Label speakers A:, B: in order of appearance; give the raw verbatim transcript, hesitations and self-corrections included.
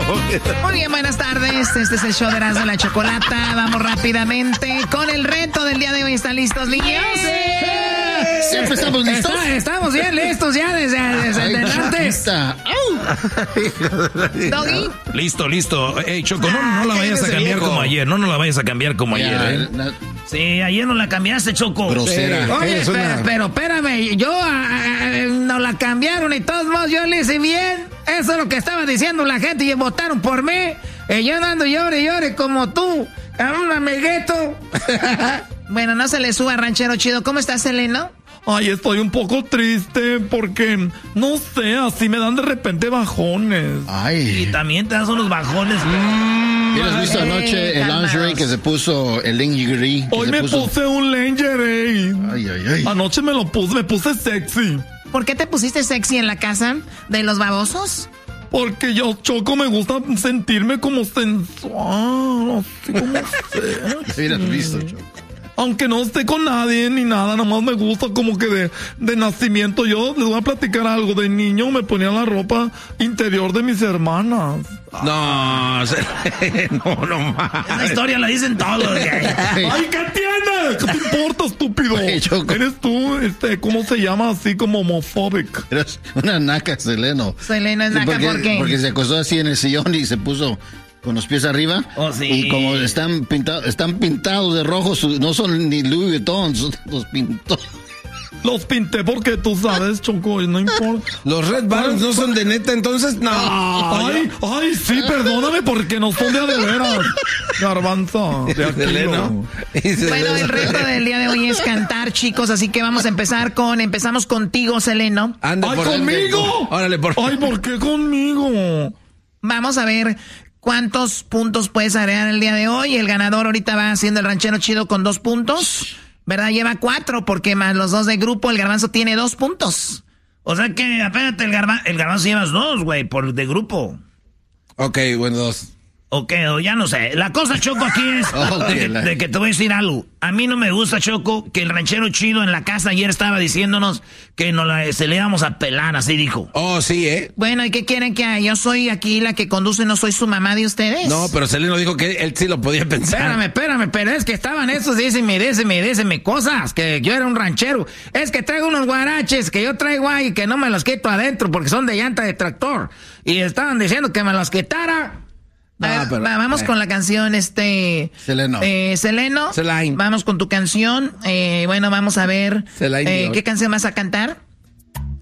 A: Muy bien, buenas tardes. Este es el show de Erasmo y la Chocolata. Vamos rápidamente con el reto del día de hoy. ¿Están listos, niños?
B: Sí. ¿Siempre estamos listos?
A: Está, estamos bien listos ya desde, desde
B: Ay,
A: antes. Doggy.
C: Listo, listo. Hey, Choco, no, no la vayas a cambiar como ayer. No, no la vayas a cambiar como
B: Ya,
C: ayer, ¿eh?
B: la-
A: Sí, ayer no la cambiaste, Choco.
B: Grosera.
A: Sí. Oye,
B: Es
A: pero,
B: una-
A: pero espérame, yo ah, ah, no la cambiaron y de todos modos yo le hice bien. Eso es lo que estaba diciendo la gente y votaron por mí. Y yo ando llore y llore como tú, cabrón amiguito. Bueno, no se le suba, ranchero chido. ¿Cómo estás, Seleno?
D: Ay, estoy un poco triste porque, no sé, así me dan de repente bajones.
A: Y
B: Ay.
A: también te das unos bajones.
B: ¿Hubieras visto anoche el
A: calmaos.
B: lingerie que se puso, el lingerie que
D: Hoy
B: se
D: me
B: puso?
D: puse un lingerie.
B: Ay, ay, ay.
D: Anoche me lo puse, me puse sexy.
A: ¿Por qué te pusiste sexy en la casa de los babosos?
D: Porque yo, Choco, me gusta sentirme como sensual, así como sé.
B: Hubieras visto, Choco.
D: Aunque no esté con nadie ni nada, nomás me gusta como que de, de nacimiento. Yo les voy a platicar algo. De niño me ponía la ropa interior de mis hermanas.
C: No, se- no, no más.
A: Esa historia la dicen todos.
D: ¡Ay, qué tiene! ¿Qué te importa, estúpido?
B: Oye, Choco.
D: Eres tú, este, ¿cómo se llama? Así como homophobic.
B: Eres una naca, Seleno.
A: Seleno es
B: Sí,
A: naca,
B: porque,
A: ¿por qué?
B: Porque se acostó así en el sillón y se puso con los pies arriba.
A: Oh, sí.
B: Y como están pintados, están pintados de rojo, su- no son ni Louis Vuitton, son- los pintó.
D: Los pinté porque tú sabes, Choco, y no importa.
C: ¿Los Red Barons no son de neta entonces? No.
D: Ay, ay, sí, perdóname porque no son de a de veras. Garbanza. De aquí,
C: Seleno.
D: no.
A: Bueno, el reto del día de hoy es cantar, chicos, así que vamos a empezar con, empezamos contigo, Seleno.
C: Ande
D: ¡Ay,
C: por
D: conmigo!
C: Órale, por
D: Ay, ¿por qué conmigo?
A: Vamos a ver cuántos puntos puedes agregar el día de hoy. El ganador ahorita va haciendo el ranchero chido con dos puntos, ¿verdad? Lleva cuatro porque más los dos de grupo, el garbanzo tiene dos puntos. O sea que, apéate, el, garba, el garbanzo llevas dos, güey, por de grupo.
C: Ok, bueno, dos.
A: Ok, o ya no sé. La cosa, Choco, aquí es
B: Oh,
A: de, que,
B: que la-
A: de que te voy a decir algo. A mí no me gusta, Choco, que el ranchero chido en la casa ayer estaba diciéndonos que nos la, se le íbamos a pelar, así dijo.
C: Oh, sí, ¿eh?
A: Bueno, ¿y qué quieren que haga? Yo soy aquí la que conduce, no soy su mamá de ustedes.
C: No, pero Seleno dijo que él sí lo podía pensar.
A: Espérame, espérame, pero es que estaban esos, dícenme, dícenme, dícenme cosas, que yo era un ranchero. Es que traigo unos guaraches que yo traigo ahí que no me los quito adentro porque son de llanta de tractor. Y estaban diciendo que me los quitara. A
C: No,
A: ver,
C: pero-
A: va- vamos
C: eh.
A: con la canción, este...
B: Seleno.
A: Eh, Seleno.
C: Celine.
A: Vamos con tu canción. Eh, bueno, vamos a ver.
C: Celine
A: eh,
C: Dion.
A: ¿Qué canción vas a cantar?